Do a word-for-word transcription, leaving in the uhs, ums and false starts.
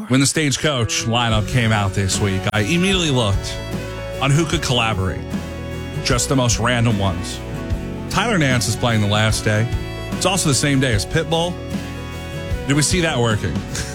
When the Stagecoach lineup came out this week, I immediately looked on who could collaborate. Just the most random ones. Tyler Nance is playing the last day. It's also the same day as Pitbull. Did we see that working?